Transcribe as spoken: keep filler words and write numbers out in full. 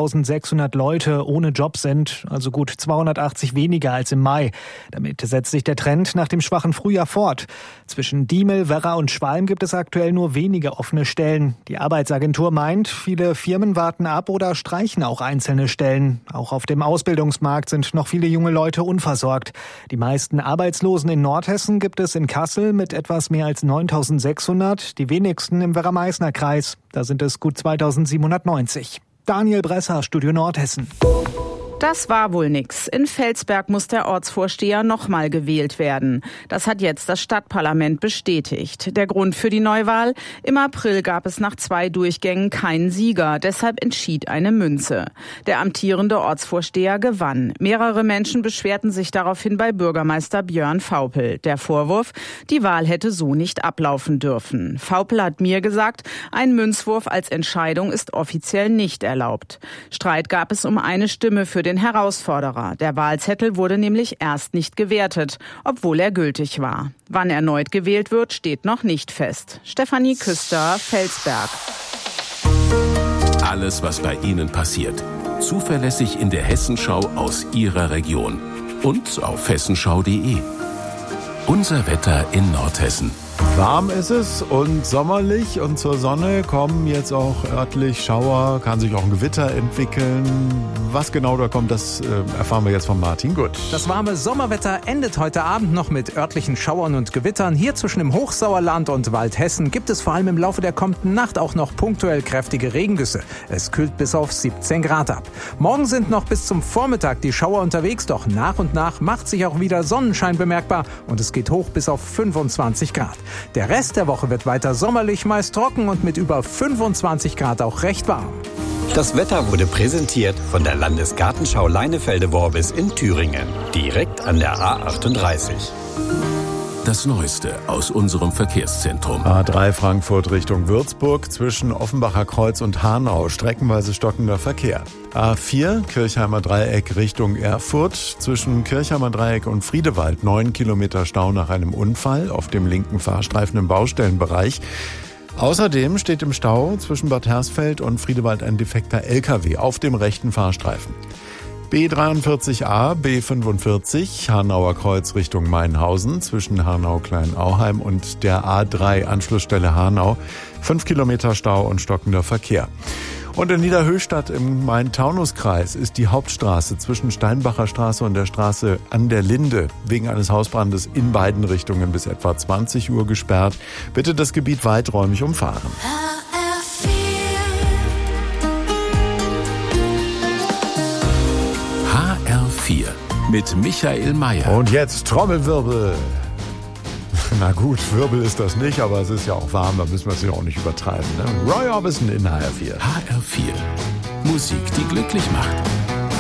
neuntausendsechshundert Leute ohne Job sind, also gut zweihundertachtzig weniger als im Mai. Damit setzt sich der Trend nach dem schwachen Frühjahr fort. Zwischen Diemel, Werra und Schwalm gibt es aktuell nur wenige offene Stellen. Die Arbeitsagentur meint, viele Firmen warten ab oder streichen auch einzelne Stellen. Auch auf dem Ausbildungsmarkt sind noch viele junge Leute unversorgt. Die meisten Arbeitslosen in Nordhessen gibt es in Kassel mit etwas mehr als neuntausendsechshundert, die wenigsten im Werra-Meißner-Kreis. Da sind es gut zweitausendsiebenhundertneunzig. Daniel Bresser, Studio Nordhessen. Das war wohl nix. In Felsberg muss der Ortsvorsteher nochmal gewählt werden. Das hat jetzt das Stadtparlament bestätigt. Der Grund für die Neuwahl? Im April gab es nach zwei Durchgängen keinen Sieger. Deshalb entschied eine Münze. Der amtierende Ortsvorsteher gewann. Mehrere Menschen beschwerten sich daraufhin bei Bürgermeister Björn Vaupel. Der Vorwurf, die Wahl hätte so nicht ablaufen dürfen. Vaupel hat mir gesagt, ein Münzwurf als Entscheidung ist offiziell nicht erlaubt. Streit gab es um eine Stimme für den Herausforderer. Der Wahlzettel wurde nämlich erst nicht gewertet, obwohl er gültig war. Wann erneut gewählt wird, steht noch nicht fest. Stefanie Küster, Felsberg. Alles, was bei Ihnen passiert. Zuverlässig in der Hessenschau aus Ihrer Region. Und auf hessenschau punkt de. Unser Wetter in Nordhessen. Warm ist es und sommerlich, und zur Sonne kommen jetzt auch örtlich Schauer, kann sich auch ein Gewitter entwickeln. Was genau da kommt, das äh, erfahren wir jetzt von Martin Gut. Das warme Sommerwetter endet heute Abend noch mit örtlichen Schauern und Gewittern. Hier zwischen dem Hochsauerland und Waldhessen gibt es vor allem im Laufe der kommenden Nacht auch noch punktuell kräftige Regengüsse. Es kühlt bis auf siebzehn Grad ab. Morgen sind noch bis zum Vormittag die Schauer unterwegs, doch nach und nach macht sich auch wieder Sonnenschein bemerkbar und es geht hoch bis auf fünfundzwanzig Grad. Der Rest der Woche wird weiter sommerlich, meist trocken und mit über fünfundzwanzig Grad auch recht warm. Das Wetter wurde präsentiert von der Landesgartenschau Leinefelde-Worbis in Thüringen, direkt an der A achtunddreißig. Das Neueste aus unserem Verkehrszentrum. A drei Frankfurt Richtung Würzburg zwischen Offenbacher Kreuz und Hanau, streckenweise stockender Verkehr. A vier Kirchheimer Dreieck Richtung Erfurt zwischen Kirchheimer Dreieck und Friedewald, neun Kilometer Stau nach einem Unfall auf dem linken Fahrstreifen im Baustellenbereich. Außerdem steht im Stau zwischen Bad Hersfeld und Friedewald ein defekter L K W auf dem rechten Fahrstreifen. B dreiundvierzig A, B fünfundvierzig, Hanauer Kreuz Richtung Mainhausen zwischen Hanau-Kleinauheim und der A drei Anschlussstelle Hanau. Fünf Kilometer Stau und stockender Verkehr. Und in Niederhöchstadt im Main-Taunus-Kreis ist die Hauptstraße zwischen Steinbacher Straße und der Straße an der Linde wegen eines Hausbrandes in beiden Richtungen bis etwa zwanzig Uhr gesperrt. Bitte das Gebiet weiträumig umfahren. H R vier mit Michael Mayer. Und jetzt Trommelwirbel. Na gut, Wirbel ist das nicht, aber es ist ja auch warm, da müssen wir es ja auch nicht übertreiben. Ne? Roy Orbison in H R vier. H R vier. Musik, die glücklich macht.